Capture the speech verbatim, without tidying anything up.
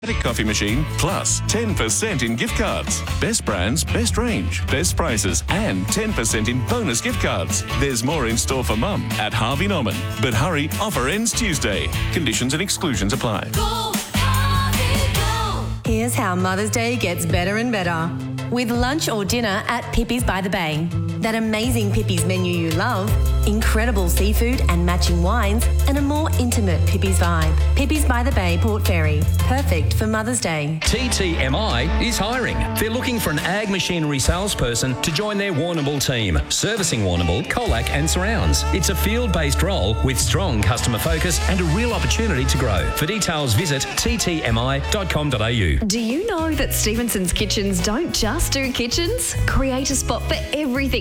Coffee machine plus ten percent in gift cards. Best brands, best range, best prices and ten percent in bonus gift cards. There's more in store for Mum at Harvey Norman. But hurry, offer ends Tuesday. Conditions and exclusions apply. Go, Harvey, go. Here's how Mother's Day gets better and better. With lunch or dinner at Pippi's by the Bay. That amazing Pippi's menu you love, incredible seafood and matching wines, and a more intimate Pippi's vibe. Pippi's by the Bay, Port Fairy. Perfect for Mother's Day. T T M I is hiring. They're looking for an ag machinery salesperson to join their Warrnambool team, servicing Warrnambool, Colac and surrounds. It's a field-based role with strong customer focus and a real opportunity to grow. For details, visit t t m i dot com dot a u. Do you know that Stevenson's Kitchens don't just do kitchens? Create a spot for everything